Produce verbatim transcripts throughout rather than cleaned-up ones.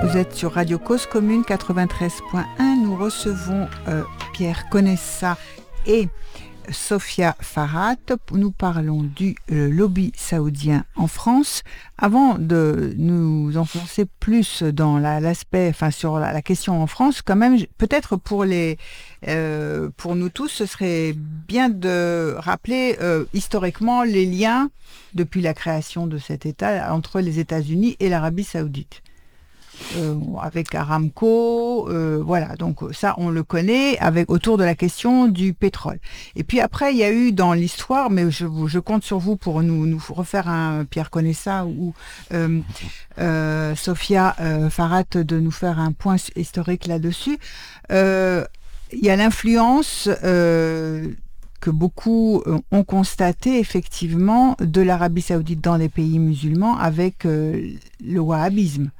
Vous êtes sur Radio Cause Commune quatre-vingt-treize point un. Nous recevons euh, Pierre Conessa et Sophia Farhat. Nous parlons du euh, lobby saoudien en France. Avant de nous enfoncer plus dans la, l'aspect, enfin sur la, la question en France, quand même, peut-être pour les, euh, pour nous tous, ce serait bien de rappeler euh, historiquement les liens depuis la création de cet État entre les États-Unis et l'Arabie Saoudite. Euh, avec Aramco, euh, voilà, donc ça on le connaît avec autour de la question du pétrole. Et puis après il y a eu dans l'histoire, mais je, je compte sur vous pour nous, nous refaire un Pierre Conessa ou euh, euh, Sophia euh, Farhat de nous faire un point historique là-dessus. Euh, il y a l'influence euh, que beaucoup ont constaté effectivement de l'Arabie Saoudite dans les pays musulmans avec euh, le wahhabisme.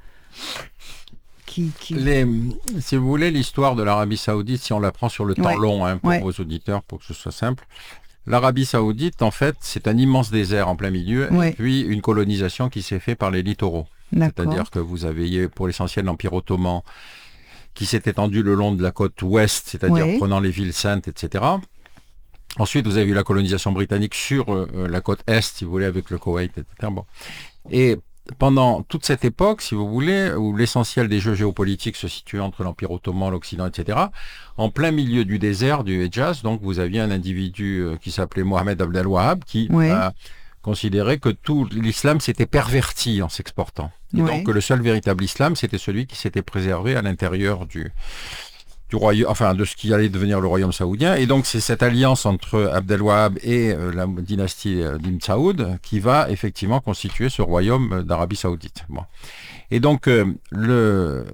Qui, qui... Les, si vous voulez, l'histoire de l'Arabie Saoudite, si on la prend sur le temps ouais. long, hein, pour ouais. vos auditeurs, pour que ce soit simple, l'Arabie Saoudite, en fait, c'est un immense désert en plein milieu, ouais. et puis une colonisation qui s'est faite par les littoraux. D'accord. C'est-à-dire que vous avez, pour l'essentiel, l'Empire ottoman, qui s'est étendu le long de la côte ouest, c'est-à-dire ouais. prenant les villes saintes, et cetera. Ensuite, vous avez eu la colonisation britannique sur euh, la côte est, si vous voulez, avec le Koweït, et cetera. Bon. Et pendant toute cette époque, si vous voulez, où l'essentiel des jeux géopolitiques se situait entre l'Empire ottoman, l'Occident, et cetera, en plein milieu du désert du Hejaz, donc vous aviez un individu qui s'appelait Mohamed Abd al-Wahhab, qui oui. a considéré que tout l'islam s'était perverti en s'exportant. Et oui. donc que le seul véritable islam, c'était celui qui s'était préservé à l'intérieur du... du royaume, enfin de ce qui allait devenir le royaume saoudien. Et donc c'est cette alliance entre Abd al-Wahhab et euh, la dynastie euh, d'Ibn Saoud qui va effectivement constituer ce royaume d'Arabie Saoudite. Bon. Et donc euh, le...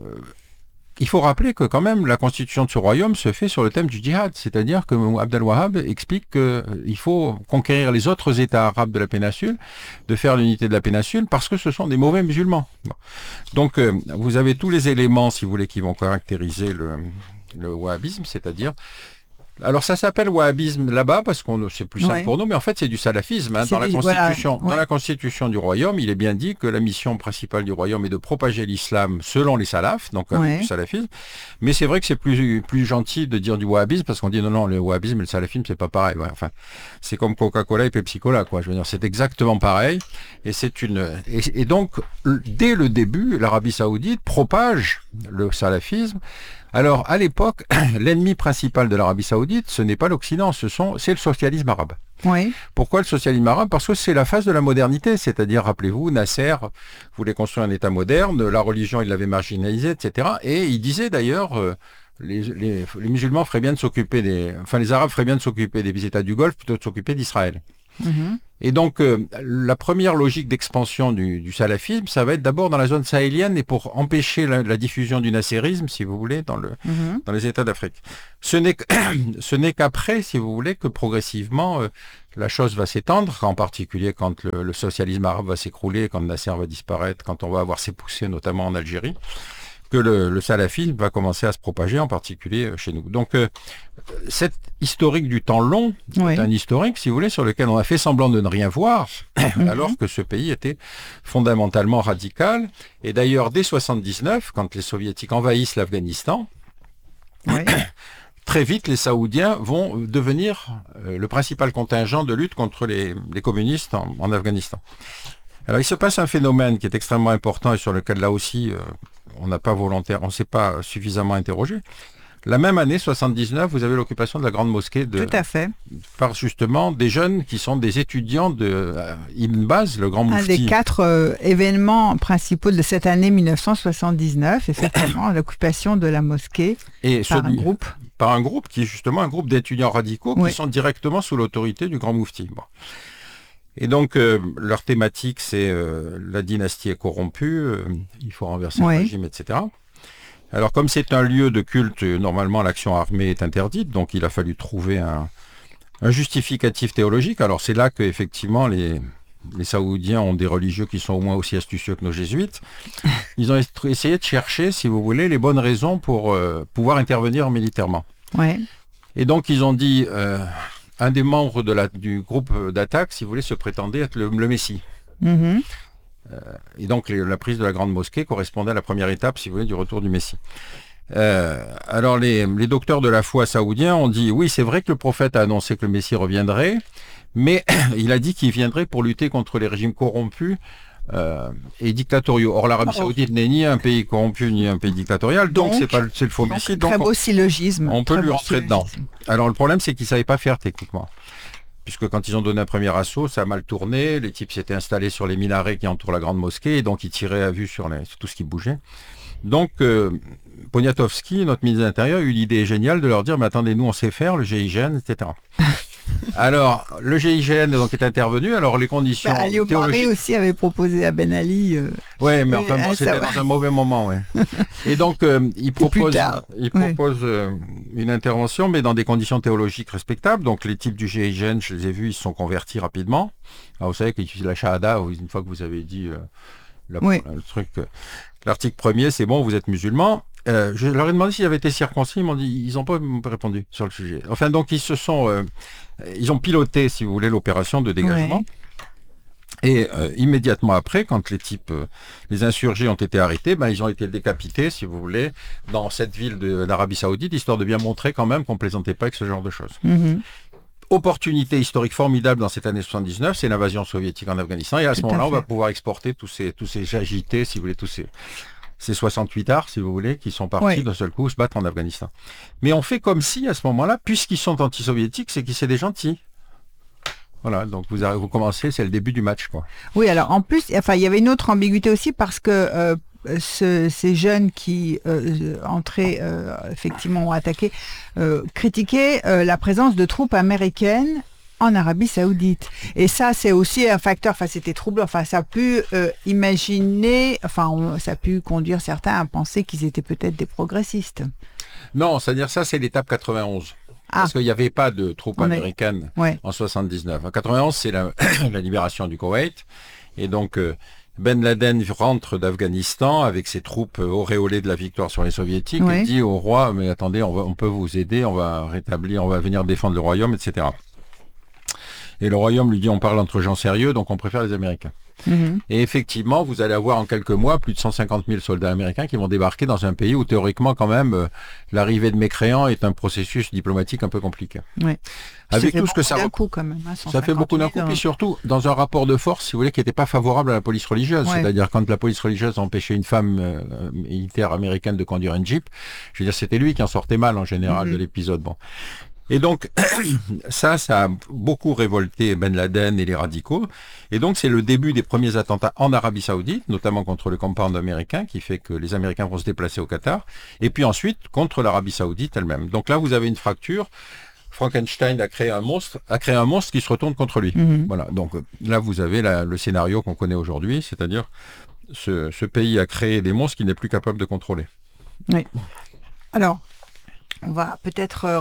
il faut rappeler que quand même la constitution de ce royaume se fait sur le thème du djihad, c'est-à-dire que Abd al-Wahhab explique qu'il euh, faut conquérir les autres États arabes de la péninsule, de faire l'unité de la péninsule, parce que ce sont des mauvais musulmans. Bon. Donc euh, vous avez tous les éléments, si vous voulez, qui vont caractériser le... le wahhabisme, c'est-à-dire... Alors ça s'appelle wahhabisme là-bas parce que c'est plus simple ouais. pour nous, mais en fait c'est du salafisme. Hein. Dans, la constitution, voilà. dans ouais. la constitution du royaume, il est bien dit que la mission principale du royaume est de propager l'islam selon les salafs, donc avec ouais. du salafisme. Mais c'est vrai que c'est plus, plus gentil de dire du wahhabisme parce qu'on dit non, non, le wahhabisme et le salafisme, c'est pas pareil. Ouais. Enfin, c'est comme Coca-Cola et Pepsi-Cola, quoi. Je veux dire, c'est exactement pareil. Et c'est une... Et, et donc, dès le début, l'Arabie Saoudite propage le salafisme. Alors, à l'époque, l'ennemi principal de l'Arabie Saoudite, ce n'est pas l'Occident, ce sont, c'est le socialisme arabe. Oui. Pourquoi le socialisme arabe ? Parce que c'est la phase de la modernité, c'est-à-dire, rappelez-vous, Nasser voulait construire un État moderne, la religion, il l'avait marginalisée, et cetera. Et il disait d'ailleurs, euh, les, les, les musulmans feraient bien de s'occuper des... Enfin, les Arabes feraient bien de s'occuper des États du Golfe plutôt que de s'occuper d'Israël. Mm-hmm. Et donc, euh, la première logique d'expansion du, du salafisme, ça va être d'abord dans la zone sahélienne et pour empêcher la, la diffusion du nasserisme, si vous voulez, dans, le, mm-hmm. dans les États d'Afrique. Ce n'est, ce n'est qu'après, si vous voulez, que progressivement, euh, la chose va s'étendre, en particulier quand le, le socialisme arabe va s'écrouler, quand Nasser va disparaître, quand on va avoir ses poussées, notamment en Algérie, que le, le salafisme va commencer à se propager, en particulier chez nous. Donc, euh, cette historique du temps long oui. est un historique, si vous voulez, sur lequel on a fait semblant de ne rien voir, mm-hmm. alors que ce pays était fondamentalement radical. Et d'ailleurs, dès soixante-dix-neuf, quand les Soviétiques envahissent l'Afghanistan, oui. très vite, les Saoudiens vont devenir euh, le principal contingent de lutte contre les, les communistes en, en Afghanistan. Alors, il se passe un phénomène qui est extrêmement important et sur lequel, là aussi, euh, on n'a pas volontaire, on ne s'est pas suffisamment interrogé. La même année, soixante-dix-neuf, vous avez l'occupation de la grande mosquée de, Tout à fait. par justement des jeunes qui sont des étudiants de euh, Ibn Baz, le grand moufti. Un des quatre euh, événements principaux de cette année mille neuf cent soixante-dix-neuf, effectivement, l'occupation de la mosquée et par celui, un groupe. Par un groupe qui est justement un groupe d'étudiants radicaux oui. qui sont directement sous l'autorité du grand moufti. Bon. Et donc, euh, leur thématique, c'est euh, la dynastie est corrompue, euh, il faut renverser oui. le régime, et cetera. Alors, comme c'est un lieu de culte, normalement, l'action armée est interdite, donc il a fallu trouver un, un justificatif théologique. Alors, c'est là qu'effectivement, les, les Saoudiens ont des religieux qui sont au moins aussi astucieux que nos jésuites. Ils ont essayé de chercher, si vous voulez, les bonnes raisons pour euh, pouvoir intervenir militairement. Oui. Et donc, ils ont dit... Euh, un des membres de la, du groupe d'attaque, si vous voulez, se prétendait être le, le Messie. Mm-hmm. Euh, et donc les, la prise de la grande mosquée correspondait à la première étape, si vous voulez, du retour du Messie. Euh, alors les, les docteurs de la foi saoudiens ont dit oui, c'est vrai que le prophète a annoncé que le Messie reviendrait, mais il a dit qu'il viendrait pour lutter contre les régimes corrompus euh, et dictatoriaux. Or l'Arabie oh. saoudite n'est ni un pays corrompu ni un pays dictatorial, donc, donc c'est pas c'est le faux Messie. Donc très beau syllogisme. On peut très lui beau rentrer dedans. Alors le problème c'est qu'ils ne savaient pas faire techniquement. Puisque quand ils ont donné un premier assaut, ça a mal tourné, les types s'étaient installés sur les minarets qui entourent la grande mosquée, et donc ils tiraient à vue sur, les, sur tout ce qui bougeait. Donc, euh, Poniatowski, notre ministre de l'Intérieur, a eu l'idée géniale de leur dire, mais attendez, nous on sait faire, le G I G N, et cetera. Alors, le G I G N donc, est intervenu, alors les conditions... Bah, Ali Omari aussi avait proposé à Ben Ali... Euh... Oui, mais enfin, bon, c'était dans un mauvais moment, ouais. Et donc, euh, il propose, il propose ouais. euh, une intervention, mais dans des conditions théologiques respectables. Donc, les types du G I G N, je les ai vus, ils se sont convertis rapidement. Alors, vous savez que la shahada, une fois que vous avez dit euh, la, oui. le truc... Euh, l'article premier, c'est bon, vous êtes musulman. Euh, je leur ai demandé s'ils avaient été circoncis, ils m'ont dit, ils n'ont pas répondu sur le sujet. Enfin, donc, ils se sont... Euh, ils ont piloté, si vous voulez, l'opération de dégagement. Ouais. Et euh, immédiatement après, quand les types, euh, les insurgés ont été arrêtés, ben, ils ont été décapités, si vous voulez, dans cette ville de, d'Arabie Saoudite, histoire de bien montrer quand même qu'on ne plaisantait pas avec ce genre de choses. Mm-hmm. Opportunité historique formidable dans cette année soixante-dix-neuf, c'est l'invasion soviétique en Afghanistan. Et à ce moment-là, on va pouvoir exporter tous ces, tous ces agités, si vous voulez, tous ces, ces soixante-huit arts, si vous voulez, qui sont partis oui. d'un seul coup se battre en Afghanistan. Mais on fait comme si, à ce moment-là, puisqu'ils sont anti-soviétiques, c'est qu'ils sont des gentils. Voilà, donc vous, avez, vous commencez, c'est le début du match, quoi. Oui, alors en plus, enfin, il y avait une autre ambiguïté aussi parce que euh, ce, ces jeunes qui euh, entraient, euh, effectivement, ont attaqué, euh, critiquaient euh, la présence de troupes américaines en Arabie Saoudite. Et ça, c'est aussi un facteur, enfin, c'était troublant, enfin, ça a pu euh, imaginer, enfin, on, ça a pu conduire certains à penser qu'ils étaient peut-être des progressistes. Non, c'est-à-dire ça, c'est l'étape quatre-vingt-onze. Ah. Parce qu'il n'y avait pas de troupes On américaines est... ouais. en soixante-dix-neuf. En quatre-vingt-onze, c'est la, la libération du Koweït. Et donc, euh, Ben Laden rentre d'Afghanistan avec ses troupes auréolées de la victoire sur les soviétiques ouais. et dit au roi, mais attendez, on, va, on peut vous aider, on va rétablir, on va venir défendre le royaume, et cetera. Et le royaume lui dit, on parle entre gens sérieux, donc on préfère les Américains. Mmh. Et effectivement, vous allez avoir en quelques mois plus de cent cinquante mille soldats américains qui vont débarquer dans un pays où théoriquement quand même euh, l'arrivée de mécréants est un processus diplomatique un peu compliqué. Oui. Avec tout ce que ça coup quand même, hein, ça fait beaucoup d'un coup, puis surtout dans un rapport de force, si vous voulez, qui n'était pas favorable à la police religieuse. Ouais. C'est-à-dire quand la police religieuse empêchait une femme euh, militaire américaine de conduire un jeep, je veux dire, c'était lui qui en sortait mal en général mmh. de l'épisode. Bon. Et donc, ça, ça a beaucoup révolté Ben Laden et les radicaux. Et donc, c'est le début des premiers attentats en Arabie Saoudite, notamment contre le compound américain, qui fait que les Américains vont se déplacer au Qatar. Et puis ensuite, contre l'Arabie Saoudite elle-même. Donc là, vous avez une fracture. Frankenstein a créé un monstre, a créé un monstre qui se retourne contre lui. Mmh. Voilà. Donc là, vous avez la, le scénario qu'on connaît aujourd'hui, c'est-à-dire ce, ce pays a créé des monstres qu'il n'est plus capable de contrôler. Oui. Alors, on va peut-être... Euh...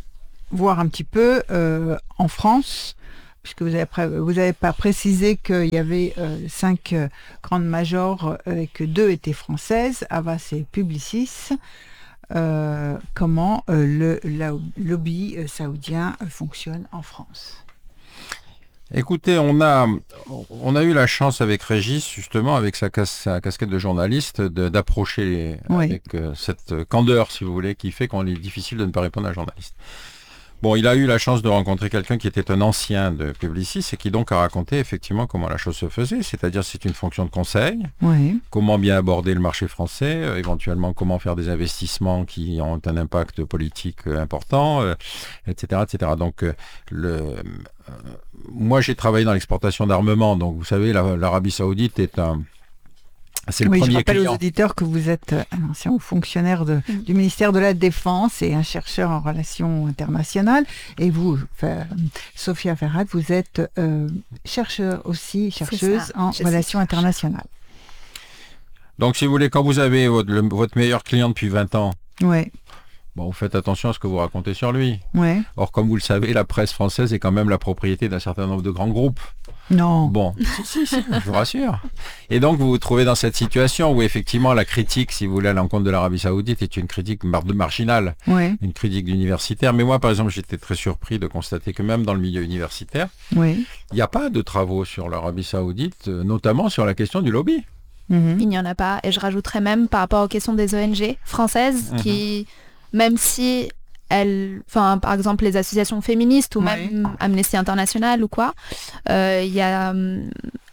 voir un petit peu euh, en France, puisque vous n'avez vous avez pas précisé qu'il y avait euh, cinq euh, grandes majors euh, et que deux étaient françaises, Havas et Publicis. Euh, comment euh, le la, lobby euh, saoudien euh, fonctionne en France? Écoutez, on a, on a eu la chance avec Régis, justement, avec sa, cas, sa casquette de journaliste, de, d'approcher oui. avec euh, cette candeur, si vous voulez, qui fait qu'on est difficile de ne pas répondre à un journaliste. Bon, il a eu la chance de rencontrer quelqu'un qui était un ancien de Publicis et qui donc a raconté effectivement comment la chose se faisait, c'est-à-dire c'est une fonction de conseil, oui. comment bien aborder le marché français, euh, éventuellement comment faire des investissements qui ont un impact politique euh, important, euh, et cetera, et cetera. Donc, euh, le, euh, moi j'ai travaillé dans l'exportation d'armement, donc vous savez, la, l'Arabie Saoudite est un... C'est le oui, premier je rappelle client. aux auditeurs que vous êtes un ancien haut fonctionnaire de, mmh. du ministère de la Défense et un chercheur en relations internationales. Et vous, Sophia Farhat, vous êtes euh, chercheur aussi, chercheuse en je relations internationales. Donc, si vous voulez, quand vous avez votre, le, votre meilleur client depuis vingt ans, ouais. bon, vous faites attention à ce que vous racontez sur lui. Ouais. Or, comme vous le savez, la presse française est quand même la propriété d'un certain nombre de grands groupes. Non. Bon, si, si, si, je vous rassure. Et donc, vous vous trouvez dans cette situation où, effectivement, la critique, si vous voulez, à l'encontre de l'Arabie Saoudite est une critique mar- de marginale, Oui. une critique d'universitaire. Mais moi, par exemple, j'étais très surpris de constater que même dans le milieu universitaire, Oui. il n'y a pas de travaux sur l'Arabie Saoudite, euh, notamment sur la question du lobby. Mhm. Il n'y en a pas. Et je rajouterais même par rapport aux questions des O N G françaises, Mhm. qui, même si elles, enfin, par exemple les associations féministes ou Ouais. même Amnesty International ou quoi, euh, il y a hum,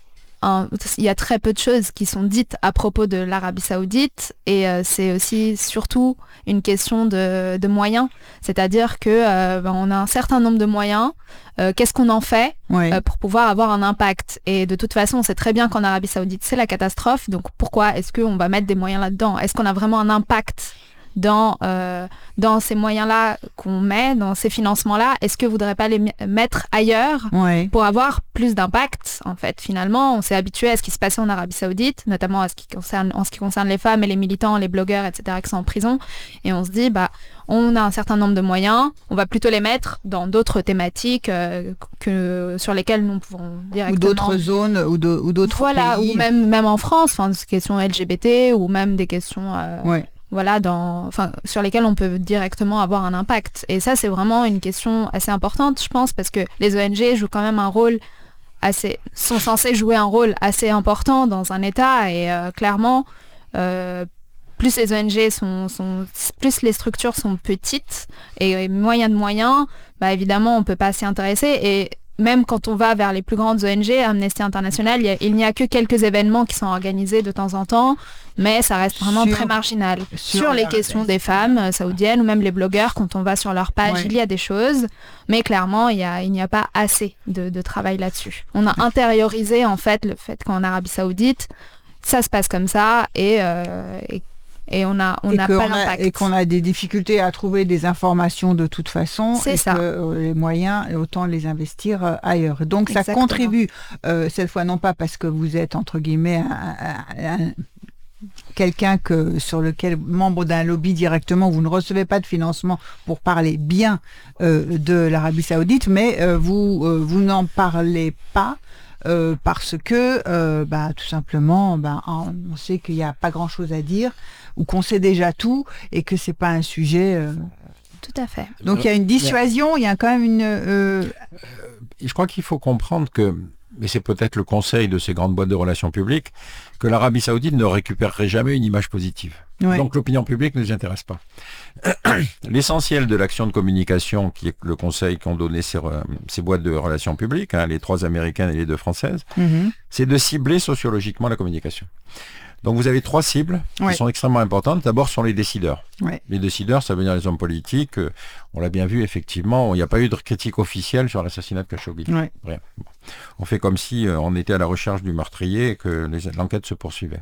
un- il y a très peu de choses qui sont dites à propos de l'Arabie Saoudite, et euh, c'est aussi surtout une question de, de moyens. C'est-à-dire que euh, ben, on a un certain nombre de moyens. Euh, qu'est-ce qu'on en fait Oui. euh, pour pouvoir avoir un impact? Et de toute façon, on sait très bien qu'en Arabie Saoudite, c'est la catastrophe. Donc pourquoi est-ce qu'on va mettre des moyens là-dedans? Est-ce qu'on a vraiment un impact dans, euh, dans ces moyens-là qu'on met, dans ces financements-là? Est-ce que vous ne voudrez pas les mi- mettre ailleurs Oui. pour avoir plus d'impact? En fait, finalement, on s'est habitué à ce qui se passait en Arabie Saoudite, notamment à ce qui concerne, en ce qui concerne les femmes et les militants, les blogueurs, et cetera, qui sont en prison. Et on se dit, bah, on a un certain nombre de moyens, on va plutôt les mettre dans d'autres thématiques euh, que, sur lesquelles nous pouvons Ou directement... d'autres zones, ou de- ou d'autres Voilà, pays. ou même, même en France, enfin, des questions L G B T, ou même des questions... euh, Ouais. voilà, dans, enfin, sur lesquels on peut directement avoir un impact. Et ça, c'est vraiment une question assez importante, je pense, parce que les O N G jouent quand même un rôle assez, sont censés jouer un rôle assez important dans un État, et euh, clairement, euh, plus les O N G sont, sont, plus les structures sont petites et, et moyen de moyens, bah évidemment, on peut pas s'y intéresser. Et même quand on va vers les plus grandes O N G, Amnesty International, il y a- il n'y a que quelques événements qui sont organisés de temps en temps, mais ça reste vraiment Sur- très marginal. sur Sur, les la- questions des femmes euh, saoudiennes ou même les blogueurs, quand on va sur leur page, Ouais. il y a des choses, mais clairement, il y a, il n'y a pas assez de, de travail là-dessus. On a intériorisé en fait le fait qu'en Arabie Saoudite, ça se passe comme ça, et, euh, et, et on a, on et n'a qu'on pas a- l'impact. et qu'on a des difficultés à trouver des informations de toute façon, C'est et ça. que euh, les moyens, autant les investir euh, ailleurs. Et donc ça Exactement. contribue, euh, cette fois non pas parce que vous êtes entre guillemets un- un- un- quelqu'un que sur lequel, membre d'un lobby directement, vous ne recevez pas de financement pour parler bien euh, de l'Arabie Saoudite, mais euh, vous euh, vous n'en parlez pas. Euh, parce que euh, bah, tout simplement bah, on on sait qu'il n'y a pas grand chose à dire ou qu'on sait déjà tout et que c'est pas un sujet euh. Tout à fait. Donc il y a une dissuasion, il y a quand même une euh, Et je crois qu'il faut comprendre que, mais c'est peut-être le conseil de ces grandes boîtes de relations publiques, que l'Arabie Saoudite ne récupérerait jamais une image positive. ouais. Donc l'opinion publique ne nous intéresse pas. L'essentiel de l'action de communication, qui est le conseil qu'ont donné ces, re- ces boîtes de relations publiques, hein, les trois américaines et les deux françaises, Mhm. c'est de cibler sociologiquement la communication. Donc vous avez trois cibles qui Ouais. sont extrêmement importantes. D'abord sur les décideurs. Ouais. Les décideurs, ça veut dire les hommes politiques. Euh, On l'a bien vu, effectivement, il n'y a pas eu de critique officielle sur l'assassinat de Khashoggi. Ouais. Rien. Bon. On fait comme si euh, on était à la recherche du meurtrier et que les- l'enquête se poursuivait.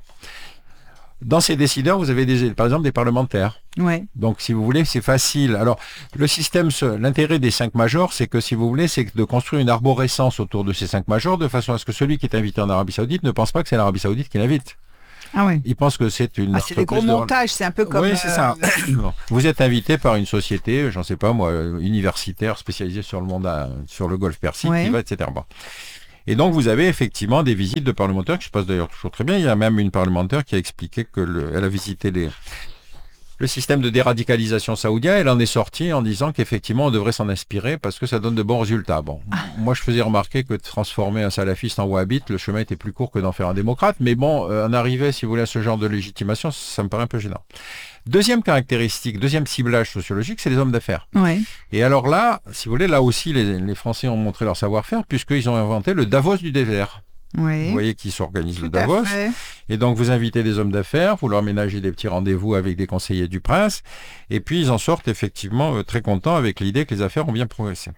Dans ces décideurs, vous avez des, par exemple des parlementaires. Ouais. Donc, si vous voulez, c'est facile. Alors, le système, se- l'intérêt des cinq majors, c'est que, si vous voulez, c'est de construire une arborescence autour de ces cinq majors, de façon à ce que celui qui est invité en Arabie Saoudite ne pense pas que c'est l'Arabie Saoudite qui l'invite. Ah ouais. Il pense que c'est une Ah, c'est des gros entreprise de- montages, c'est un peu comme Oui, c'est euh, ça. Bon. Vous êtes invité par une société, j'en sais pas moi, euh, universitaire spécialisée sur le monde, à- sur le Golfe Persique, Ouais. qui va, et cetera. Bon. Et donc vous avez effectivement des visites de parlementaires qui se passent d'ailleurs toujours très bien. Il y a même une parlementaire qui a expliqué qu'elle a visité les, le système de déradicalisation saoudien. Elle en est sortie en disant qu'effectivement on devrait s'en inspirer parce que ça donne de bons résultats. Bon, moi je faisais remarquer que de transformer un salafiste en wahhabite, le chemin était plus court que d'en faire un démocrate. Mais bon, euh, en arriver, si vous voulez, à ce genre de légitimation, ça me paraît un peu gênant. Deuxième caractéristique, deuxième ciblage sociologique, c'est les hommes d'affaires. Ouais. Et alors là, si vous voulez, là aussi, les, les Français ont montré leur savoir-faire puisqu'ils ont inventé le Davos du désert. Ouais. Vous voyez qui s'organise Tout le à Davos. fait. Et donc, vous invitez des hommes d'affaires, vous leur ménagez des petits rendez-vous avec des conseillers du prince. Et puis, ils en sortent effectivement euh, très contents avec l'idée que les affaires ont bien progressé.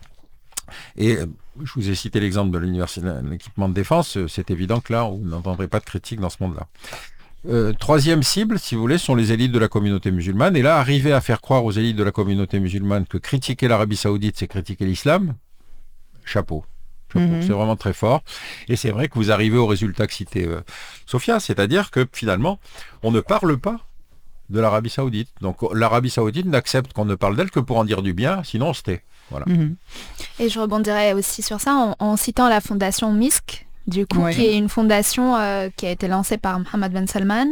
Et euh, je vous ai cité l'exemple de l'université, de l'équipement de défense. euh, C'est évident que là, vous n'entendrez pas de critique dans ce monde-là. Euh, troisième cible, si vous voulez, sont les élites de la communauté musulmane. Et là, arriver à faire croire aux élites de la communauté musulmane que critiquer l'Arabie Saoudite, c'est critiquer l'islam, chapeau. Chapeau. Mhm. C'est vraiment très fort. Et c'est vrai que vous arrivez au résultat que citait euh, Sophia, c'est-à-dire que finalement, on ne parle pas de l'Arabie Saoudite. Donc l'Arabie Saoudite n'accepte qu'on ne parle d'elle que pour en dire du bien, sinon on se tait. Voilà. Mmh. Et je rebondirais aussi sur ça en, en citant la fondation M I S C, du coup, oui. qui est une fondation euh, qui a été lancée par Mohammed Ben Salman.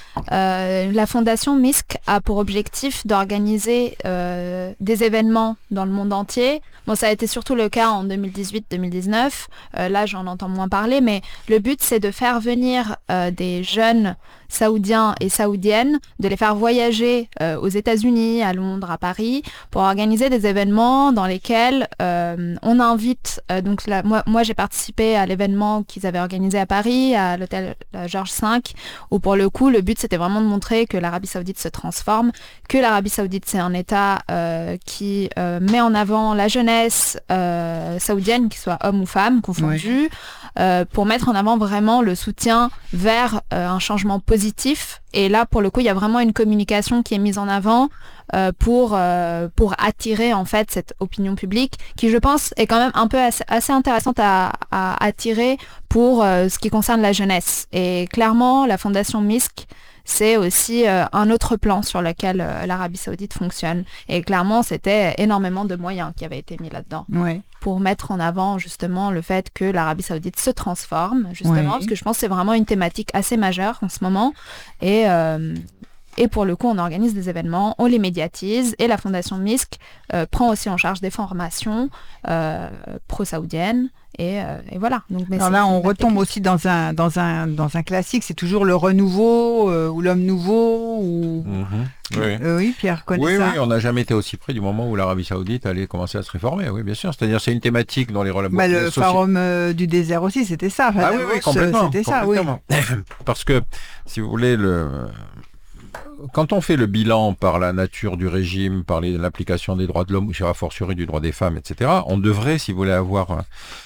Euh, la fondation M I S C a pour objectif d'organiser euh, des événements dans le monde entier. Bon, ça a été surtout le cas en deux mille dix-huit deux mille dix-neuf. Euh, là, j'en entends moins parler, mais le but, c'est de faire venir euh, des jeunes saoudiens et saoudiennes, de les faire voyager euh, aux États-Unis, à Londres, à Paris, pour organiser des événements dans lesquels euh, on invite. Euh, donc, là, moi, moi, j'ai participé à l'événement qu'ils avaient organisé à Paris, à l'hôtel Georges cinq, où pour le coup, le but, c'était vraiment de montrer que l'Arabie Saoudite se transforme, que l'Arabie Saoudite, c'est un État euh, qui euh, met en avant la jeunesse euh, saoudienne, qu'il soit homme ou femme, confondu, ouais. euh, pour mettre en avant vraiment le soutien vers euh, un changement positif. Et là, pour le coup, il y a vraiment une communication qui est mise en avant euh, pour, euh, pour attirer en fait cette opinion publique qui, je pense, est quand même un peu assez, assez intéressante à, à attirer pour euh, ce qui concerne la jeunesse. Et clairement, la fondation M I S C, c'est aussi euh, un autre plan sur lequel euh, l'Arabie Saoudite fonctionne. Et clairement, c'était énormément de moyens qui avaient été mis là-dedans. Ouais. Pour mettre en avant justement le fait que l'Arabie Saoudite se transforme, justement, ouais. parce que je pense que c'est vraiment une thématique assez majeure en ce moment. Et, euh, et pour le coup, on organise des événements, on les médiatise, et la fondation M I S C euh, prend aussi en charge des formations euh, pro-saoudiennes. Et, euh, et voilà. Donc, mais alors là, on retombe technique. aussi dans un, dans, un, dans un classique, c'est toujours le renouveau euh, ou l'homme nouveau. Ou... Mm-hmm. Oui. Euh, oui, Pierre connaît oui, ça. Oui, on n'a jamais été aussi près du moment où l'Arabie Saoudite allait commencer à se réformer, oui, bien sûr. C'est-à-dire c'est une thématique dans les relations. Bah, le forum euh, du désert aussi, c'était ça. Enfin, ah oui, oui, complètement. C'était ça, complètement. oui. Parce que, si vous voulez, le... quand on fait le bilan par la nature du régime, par les, l'application des droits de l'homme, ou a fortiori du droit des femmes, et cetera, on devrait, si vous voulez, avoir un,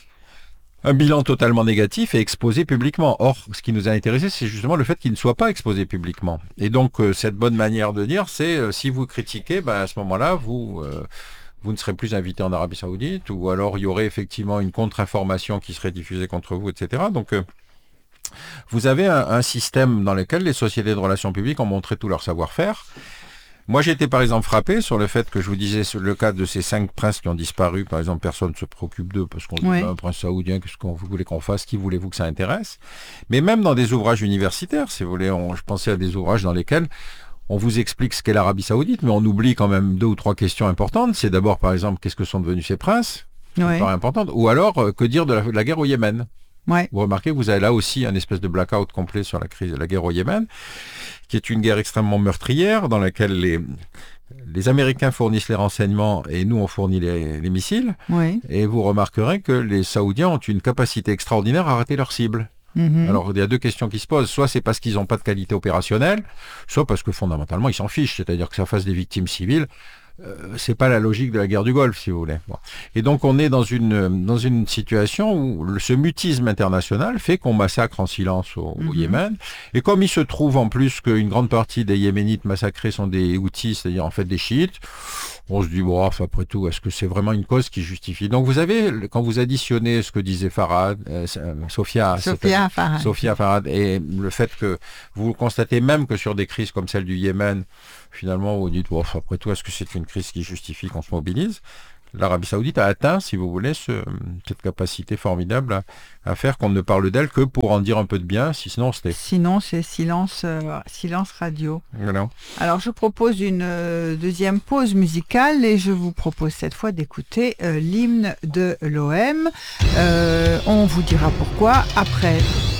un bilan totalement négatif et exposé publiquement. Or, ce qui nous a intéressé, c'est justement le fait qu'il ne soit pas exposé publiquement. Et donc, euh, cette bonne manière de dire, c'est euh, si vous critiquez, ben, à ce moment-là, vous... Euh, vous ne serez plus invité en Arabie Saoudite, ou alors il y aurait effectivement une contre-information qui serait diffusée contre vous, et cetera. Donc, euh, vous avez un, un système dans lequel les sociétés de relations publiques ont montré tout leur savoir-faire. Moi, j'ai été par exemple frappé sur le fait que je vous disais, sur le cas de ces cinq princes qui ont disparu, par exemple, personne ne se préoccupe d'eux parce qu'on ouais. dit, un prince saoudien, qu'est-ce qu'on vous voulez qu'on fasse, qui voulez-vous que ça intéresse? Mais même dans des ouvrages universitaires, si vous voulez, on, je pensais à des ouvrages dans lesquels on vous explique ce qu'est l'Arabie Saoudite, mais on oublie quand même deux ou trois questions importantes. C'est d'abord, par exemple, qu'est-ce que sont devenus ces princes? Ouais. Importante. Ou alors, euh, que dire de la, de la guerre au Yémen? Ouais. Vous remarquez que vous avez là aussi un espèce de blackout complet sur la crise de la guerre au Yémen, qui est une guerre extrêmement meurtrière dans laquelle les, les Américains fournissent les renseignements et nous on fournit les, les missiles. Ouais. Et vous remarquerez que les Saoudiens ont une capacité extraordinaire à rater leurs cibles. Mmh. Alors, il y a deux questions qui se posent. Soit c'est parce qu'ils n'ont pas de qualité opérationnelle, soit parce que fondamentalement, ils s'en fichent. C'est-à-dire que ça fasse des victimes civiles. Euh, c'est pas la logique de la guerre du Golfe, si vous voulez. Bon. Et donc, on est dans une, dans une situation où le, ce mutisme international fait qu'on massacre en silence au, mmh. au Yémen. Et comme il se trouve en plus qu'une grande partie des Yéménites massacrés sont des Houthis, c'est-à-dire en fait des chiites, on se dit, bon, après tout, est-ce que c'est vraiment une cause qui justifie? Donc, vous avez, quand vous additionnez ce que disait Farhad, euh, Sophia, Sophia Farhad. Sophia Farhad, et le fait que vous constatez même que sur des crises comme celle du Yémen, finalement, vous dites, bon, après tout, est-ce que c'est une crise qui justifie qu'on se mobilise? L'Arabie Saoudite a atteint, si vous voulez, ce, cette capacité formidable à, à faire qu'on ne parle d'elle que pour en dire un peu de bien, si sinon c'était... Sinon, c'est silence, euh, silence radio. Voilà. Alors, je propose une euh, deuxième pause musicale et je vous propose cette fois d'écouter euh, l'hymne de l'O M. Euh, on vous dira pourquoi après...